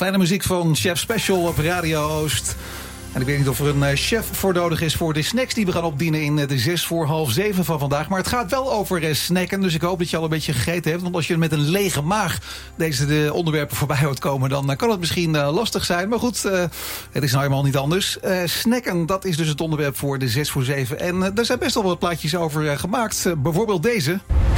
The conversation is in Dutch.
Kleine muziek van Chef Special op Radio Oost. En ik weet niet of er een chef voor nodig is voor de snacks die we gaan opdienen in de 6 voor half 7 van vandaag. Maar het gaat wel over snacken, dus ik hoop dat je al een beetje gegeten hebt. Want als je met een lege maag deze onderwerpen voorbij hoort komen, dan kan het misschien lastig zijn. Maar goed, het is nou helemaal niet anders. Snacken, dat is dus het onderwerp voor de 6 voor 7. En daar zijn best wel wat plaatjes over gemaakt. Bijvoorbeeld deze.